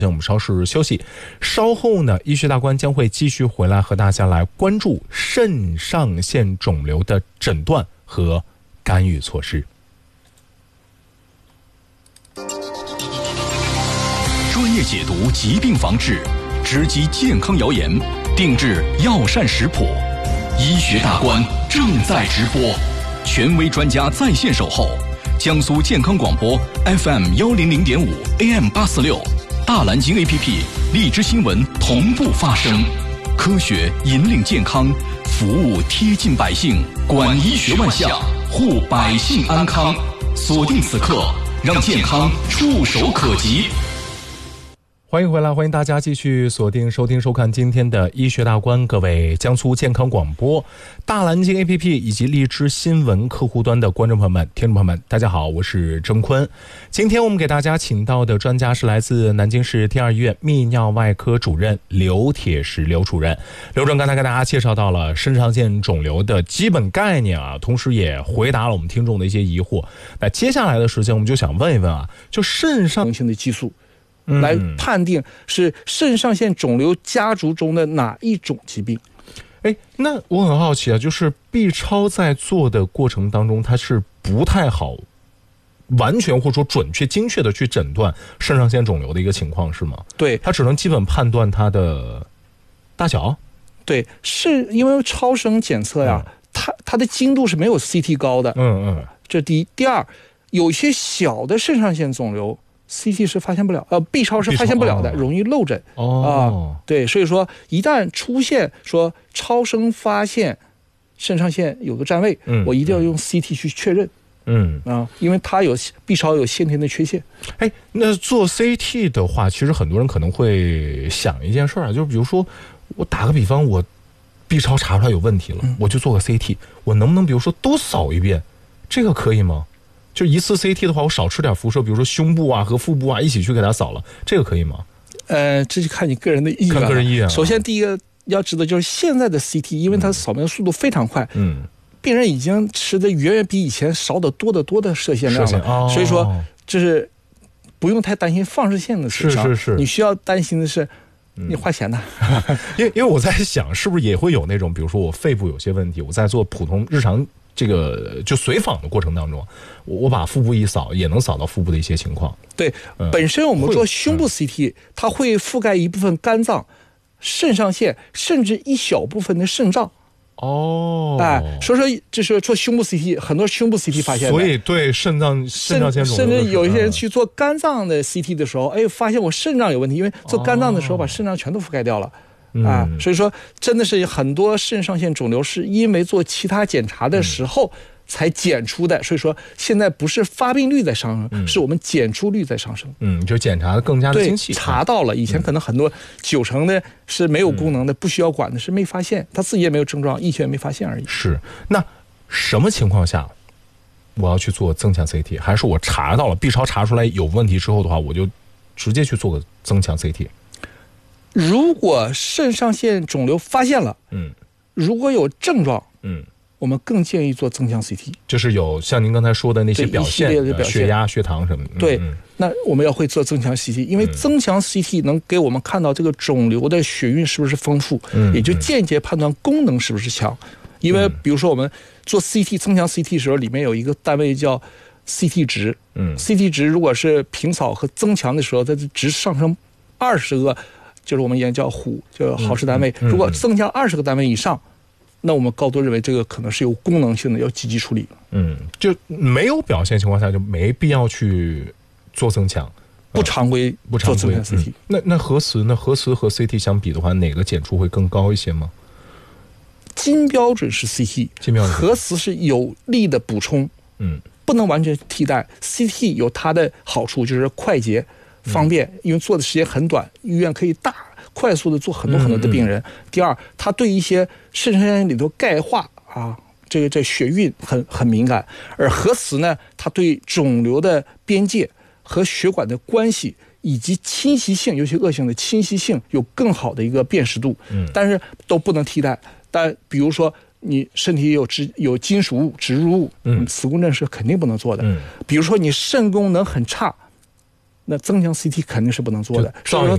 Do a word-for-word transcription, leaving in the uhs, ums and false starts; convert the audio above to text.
我们稍事休息，稍后呢，医学大观将会继续回来和大家来关注肾上腺肿瘤的诊断和干预措施。 专业解读疾病防治，直击健康谣言，定制药膳食谱。医学大观正在直播，权威专家在线守候。江苏健康广播 F M 幺零零点五 A M 八四六。大蓝鲸 A P P 荔枝新闻同步发声，科学引领健康，服务贴近百姓，管医学万象，护百姓安康。锁定此刻，让健康触手可及。 欢迎回来，欢迎大家继续锁定收听收看今天的医学大观。各位江苏健康广播、大蓝鲸 A P P 以及荔枝新闻客户端的观众朋友们、听众朋友们，大家好，我是郑坤。今天我们给大家请到的专家是来自南京市第二医院泌尿外科主任刘铁石刘主任。刘主任刚才给大家介绍到了肾上腺肿瘤的基本概念啊，同时也回答了我们听众的一些疑惑。那接下来的时间我们就想问一问啊，就肾上性的激素来判定是肾上腺肿瘤家族中的哪一种疾病。 哎，那我很好奇啊，就是 B 超在做的过程当中，它是不太好完全或者说准确精确的去诊断肾上腺肿瘤的一个情况是吗？ 对， 它只能基本判断它的大小。 对，是因为超声检测呀、嗯、它它的精度是没有 C T 高的。 嗯嗯， 这第一。第二，有些小的肾上腺肿瘤C T 是发现不了，呃 ，B 超是发现不了的，哦、容易漏诊。 哦、 啊，对，所以说一旦出现说超声发现肾上腺有个占位，嗯，我一定要用 C T 去确认。 嗯啊，因为它有 B 超有先天的缺陷。 哎，那做 C T 的话，其实很多人可能会想一件事啊，就是比如说我打个比方，我 B 超查出来有问题了，嗯、我就做个 C T， 我能不能比如说都扫一遍？这个可以吗？就一次 C T 的话，我少吃点辐射，比如说胸部啊和腹部啊一起去给它扫了，这个可以吗？ 呃，这就看你个人的意愿。 看个人意愿、啊。 首先，第一个要知道就是现在的 C T， 因为它扫描速度非常快，嗯，病人已经吃的远远比以前少得多得多的射线量了， 哦、 所以说这是不用太担心放射线的损伤。 是是是， 你需要担心的是。你花钱的， 因为因为我在想，是不是也会有那种，比如说我肺部有些问题，我在做普通日常这个就随访的过程当中，我我把腹部一扫，也能扫到腹部的一些情况。 对，嗯、本身我们做胸部 C T，、嗯、它会覆盖一部分肝脏、肾上腺，甚至一小部分的肾脏。 哦， 哎，所以说这是做胸部 C T， 很多胸部 C T 发现的。 所以对肾脏、肾上腺肿瘤， 甚至有一些人去做肝脏的 C T 的时候，哎，发现我肾脏有问题，因为做肝脏的时候把肾脏全都覆盖掉了。 哦、 啊，所以说真的是很多肾上腺肿瘤是因为做其他检查的时候才检出的，嗯、所以说现在不是发病率在上升，嗯、是我们检出率在上升。 嗯，就检查的更加的精细， 查到了。以前可能很多九成的是没有功能的，嗯、不需要管的，是没发现，他自己也没有症状，医学也没发现而已。 是，那什么情况下我要去做增强 C T？ 还是我查到了 B 超查出来有问题之后的话，我就直接去做个增强 C T？ 如果肾上腺肿瘤发现了， 嗯， 如果有症状， 嗯， 我们更建议做增强 C T， 就是有像您刚才说的那些表现， 的表现血压、血糖什么的。 对， 嗯、 那我们要会做增强 C T， 因为增强 C T 能给我们看到这个肿瘤的血运是不是丰富，嗯、也就间接判断功能是不是强。因为比如说我们做 C T 增强 C T 的时候，里面有一个单位叫 C T 值，嗯 ，C T 值如果是平扫和增强的时候，它的值上升二十个。就是我们也叫虎，叫毫氏单位。如果增加二十个单位以上，那我们高度认为这个可能是有功能性的，要积极处理。 嗯，就没有表现情况下就没必要去做增强， 不常规不常规做增强 C T。 嗯、那那核磁呢？核磁和 C T 相比的话，哪个检出会更高一些吗？ 金标准是 C T， 金标准核磁是有力的补充，嗯，不能完全替代。C T 有它的好处，就是快捷。方便，因为做的时间很短，医院可以大快速的做很多很多的病人。嗯嗯、第二，它对一些肾上腺里头钙化啊，这个这血运很很敏感。而核磁呢，它对肿瘤的边界和血管的关系以及侵袭性，尤其恶性的侵袭性有更好的一个辨识度。嗯，但是都不能替代。但比如说你身体有植有金属物、植入物，嗯，磁共振是肯定不能做的。嗯，比如说你肾功能很差。那增强 C T 肯定是不能做的，所以说